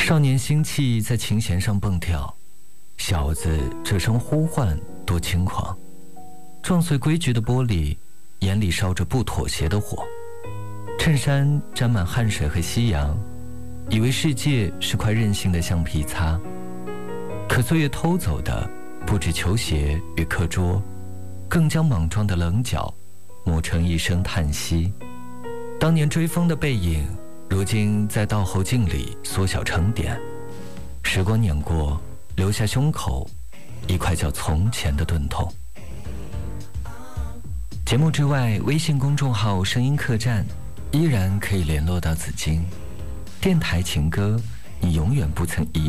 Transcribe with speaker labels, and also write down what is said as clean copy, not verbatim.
Speaker 1: 少年心气在琴弦上蹦跳，小子这声呼唤多轻狂。撞碎规矩的玻璃，眼里烧着不妥协的火。衬衫沾满汗水和夕阳，以为世界是块任性的橡皮擦。可岁月偷走的不止球鞋与课桌，更将莽撞的棱角磨成一声叹息。当年追风的背影，如今在倒后镜里缩小成点。时光碾过，留下胸口一块叫从前的钝痛。节目之外，微信公众号声音客栈依然可以联络到紫金。电台情歌，你永远不曾遗